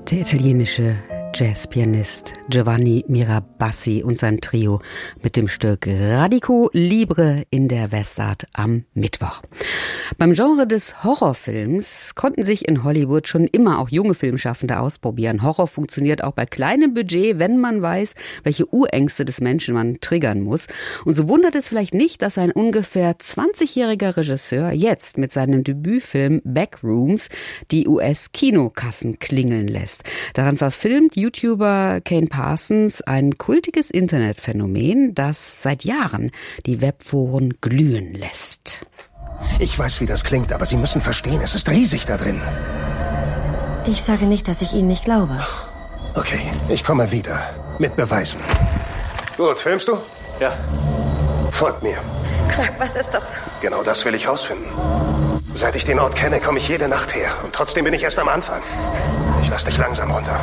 Der italienische Jazzpianist Giovanni Mirabassi und sein Trio mit dem Stück Radico Libre in der Westart am Mittwoch. Beim Genre des Horrorfilms konnten sich in Hollywood schon immer auch junge Filmschaffende ausprobieren. Horror funktioniert auch bei kleinem Budget, wenn man weiß, welche Urängste des Menschen man triggern muss. Und so wundert es vielleicht nicht, dass ein ungefähr 20-jähriger Regisseur jetzt mit seinem Debütfilm Backrooms die US-Kinokassen klingeln lässt. Daran verfilmt YouTuber Kane Parsons ein kultiges Internetphänomen, das seit Jahren die Webforen glühen lässt. Ich weiß, wie das klingt, aber Sie müssen verstehen, es ist riesig da drin. Ich sage nicht, dass ich Ihnen nicht glaube. Okay, ich komme wieder. Mit Beweisen. Gut, filmst du? Ja. Folgt mir. Clark, was ist das? Genau das will ich rausfinden. Seit ich den Ort kenne, komme ich jede Nacht her. Und trotzdem bin ich erst am Anfang. Ich lass dich langsam runter.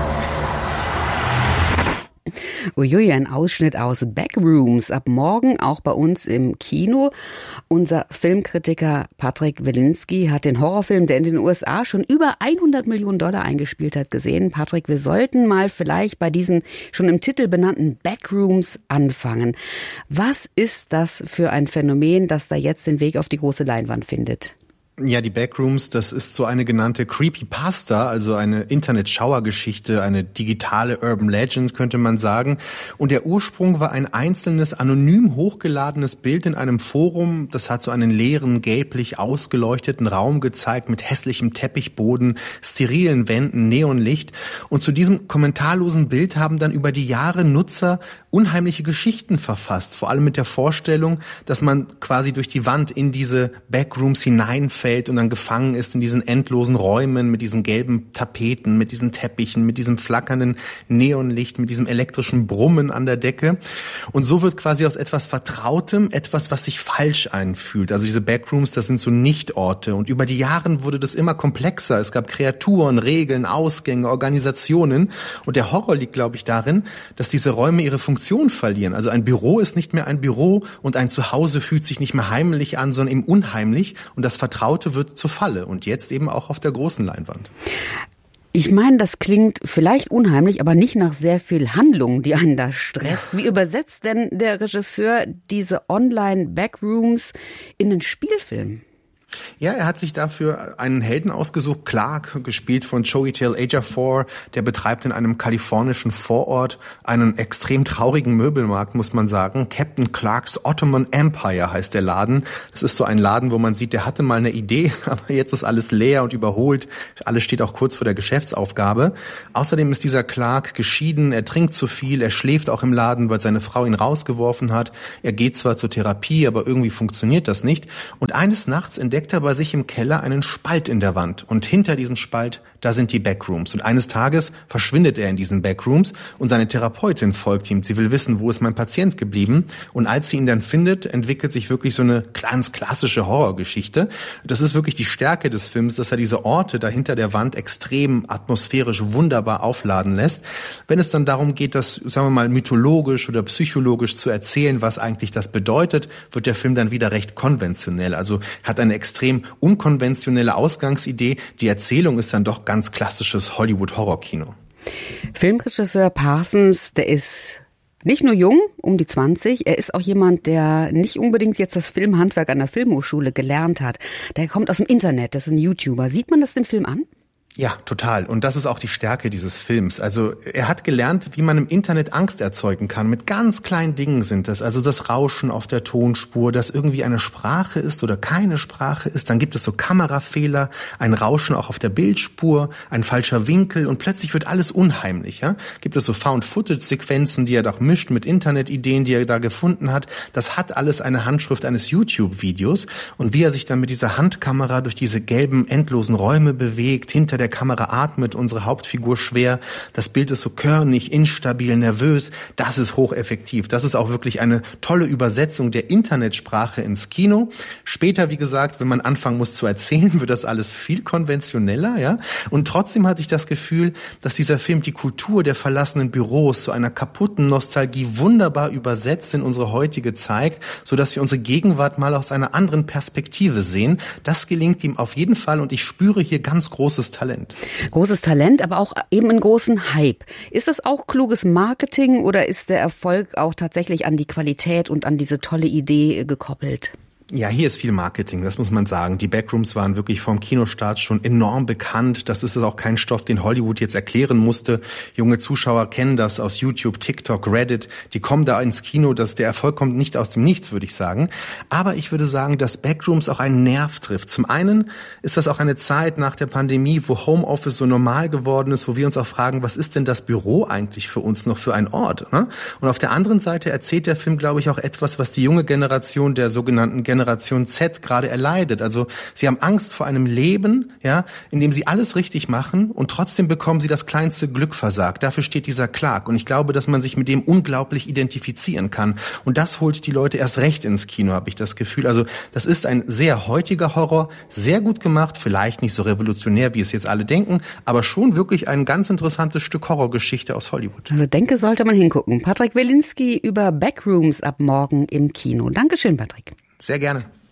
Uiui, ein Ausschnitt aus Backrooms. Ab morgen auch bei uns im Kino. Unser Filmkritiker Patrick Wilinski hat den Horrorfilm, der in den USA schon über $100 Millionen eingespielt hat, gesehen. Patrick, wir sollten mal vielleicht bei diesen schon im Titel benannten Backrooms anfangen. Was ist das für ein Phänomen, das da jetzt den Weg auf die große Leinwand findet? Ja, die Backrooms, das ist so eine genannte Creepypasta, also eine Internet-Schauergeschichte, eine digitale Urban Legend, könnte man sagen. Und der Ursprung war ein einzelnes, anonym hochgeladenes Bild in einem Forum. Das hat so einen leeren, gelblich ausgeleuchteten Raum gezeigt mit hässlichem Teppichboden, sterilen Wänden, Neonlicht. Und zu diesem kommentarlosen Bild haben dann über die Jahre Nutzer unheimliche Geschichten verfasst. Vor allem mit der Vorstellung, dass man quasi durch die Wand in diese Backrooms hineinfällt und dann gefangen ist in diesen endlosen Räumen mit diesen gelben Tapeten, mit diesen Teppichen, mit diesem flackernden Neonlicht, mit diesem elektrischen Brummen an der Decke. Und so wird quasi aus etwas Vertrautem etwas, was sich falsch anfühlt. Also diese Backrooms, das sind so Nichtorte. Und über die Jahre wurde das immer komplexer. Es gab Kreaturen, Regeln, Ausgänge, Organisationen. Und der Horror liegt, glaube ich, darin, dass diese Räume ihre Funktion verlieren. Also ein Büro ist nicht mehr ein Büro und ein Zuhause fühlt sich nicht mehr heimlich an, sondern eben unheimlich. Und das Vertraute wird zur Falle und jetzt eben auch auf der großen Leinwand. Ich meine, das klingt vielleicht unheimlich, aber nicht nach sehr viel Handlung, die einen da stresst. Wie übersetzt denn der Regisseur diese Online-Backrooms in einen Spielfilm? Ja, er hat sich dafür einen Helden ausgesucht, Clark, gespielt von Chiwetel Ejiofor. Der betreibt in einem kalifornischen Vorort einen extrem traurigen Möbelmarkt, muss man sagen. Captain Clark's Ottoman Empire heißt der Laden. Das ist so ein Laden, wo man sieht, der hatte mal eine Idee, aber jetzt ist alles leer und überholt. Alles steht auch kurz vor der Geschäftsaufgabe. Außerdem ist dieser Clark geschieden, er trinkt zu viel, er schläft auch im Laden, weil seine Frau ihn rausgeworfen hat. Er geht zwar zur Therapie, aber irgendwie funktioniert das nicht. Und eines Nachts entdeckt er bei sich im Keller einen Spalt in der Wand. Und hinter diesem Spalt, da sind die Backrooms. Und eines Tages verschwindet er in diesen Backrooms und seine Therapeutin folgt ihm. Sie will wissen, wo ist mein Patient geblieben? Und als sie ihn dann findet, entwickelt sich wirklich so eine ganz klassische Horrorgeschichte. Das ist wirklich die Stärke des Films, dass er diese Orte da hinter der Wand extrem atmosphärisch wunderbar aufladen lässt. Wenn es dann darum geht, das, sagen wir mal, mythologisch oder psychologisch zu erzählen, was eigentlich das bedeutet, wird der Film dann wieder recht konventionell. Also hat eine extrem unkonventionelle Ausgangsidee. Die Erzählung ist dann doch ganz klassisches Hollywood-Horrorkino. Filmregisseur Parsons, der ist nicht nur jung, um die 20, er ist auch jemand, der nicht unbedingt jetzt das Filmhandwerk an der Filmhochschule gelernt hat. Der kommt aus dem Internet, das ist ein YouTuber. Sieht man das dem Film an? Ja, total. Und das ist auch die Stärke dieses Films. Also er hat gelernt, wie man im Internet Angst erzeugen kann. Mit ganz kleinen Dingen sind das. Also das Rauschen auf der Tonspur, dass irgendwie eine Sprache ist oder keine Sprache ist. Dann gibt es so Kamerafehler, ein Rauschen auch auf der Bildspur, ein falscher Winkel und plötzlich wird alles unheimlich. Ja? Gibt es so Found-Footage-Sequenzen, die er doch mischt mit Internetideen, die er da gefunden hat. Das hat alles eine Handschrift eines YouTube-Videos. Und wie er sich dann mit dieser Handkamera durch diese gelben, endlosen Räume bewegt, hinter der Kamera atmet unsere Hauptfigur schwer. Das Bild ist so körnig, instabil, nervös. Das ist hocheffektiv. Das ist auch wirklich eine tolle Übersetzung der Internetsprache ins Kino. Später, wie gesagt, wenn man anfangen muss zu erzählen, wird das alles viel konventioneller, ja. Und trotzdem hatte ich das Gefühl, dass dieser Film die Kultur der verlassenen Büros zu einer kaputten Nostalgie wunderbar übersetzt in unsere heutige Zeit, sodass wir unsere Gegenwart mal aus einer anderen Perspektive sehen. Das gelingt ihm auf jeden Fall und ich spüre hier ganz großes Talent. Talent. Großes Talent, aber auch eben einen großen Hype. Ist das auch kluges Marketing oder ist der Erfolg auch tatsächlich an die Qualität und an diese tolle Idee gekoppelt? Ja, hier ist viel Marketing, das muss man sagen. Die Backrooms waren wirklich vom Kinostart schon enorm bekannt. Das ist auch kein Stoff, den Hollywood jetzt erklären musste. Junge Zuschauer kennen das aus YouTube, TikTok, Reddit. Die kommen da ins Kino. Der Erfolg kommt nicht aus dem Nichts, würde ich sagen. Aber ich würde sagen, dass Backrooms auch einen Nerv trifft. Zum einen ist das auch eine Zeit nach der Pandemie, wo Homeoffice so normal geworden ist, wo wir uns auch fragen, was ist denn das Büro eigentlich für uns noch für ein Ort? Ne? Und auf der anderen Seite erzählt der Film, glaube ich, auch etwas, was die junge Generation der sogenannten Generation Z gerade erleidet. Also sie haben Angst vor einem Leben, ja, in dem sie alles richtig machen und trotzdem bekommen sie das kleinste Glück versagt. Dafür steht dieser Clark. Und ich glaube, dass man sich mit dem unglaublich identifizieren kann. Und das holt die Leute erst recht ins Kino, habe ich das Gefühl. Also das ist ein sehr heutiger Horror, sehr gut gemacht, vielleicht nicht so revolutionär, wie es jetzt alle denken, aber schon wirklich ein ganz interessantes Stück Horrorgeschichte aus Hollywood. Also denke, sollte man hingucken. Patrick Wilinski über Backrooms ab morgen im Kino. Dankeschön, Patrick. Sehr gerne.